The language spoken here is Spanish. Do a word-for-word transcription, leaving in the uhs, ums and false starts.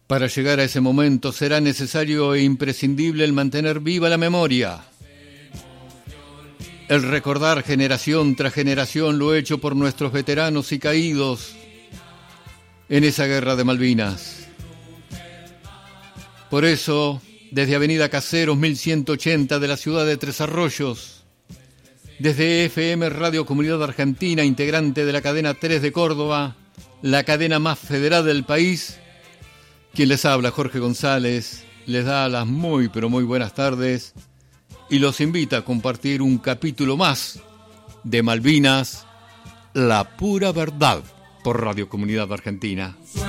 Para llegar a ese momento será necesario e imprescindible el mantener viva la memoria, el recordar generación tras generación lo hecho por nuestros veteranos y caídos en esa guerra de Malvinas. Por eso, desde Avenida Caseros mil ciento ochenta de la ciudad de Tres Arroyos, desde F M Radio Comunidad Argentina, integrante de la cadena tres de Córdoba, la cadena más federal del país, quien les habla, Jorge González, les da las muy pero muy buenas tardes y los invita a compartir un capítulo más de Malvinas, la pura verdad, por Radio Comunidad Argentina.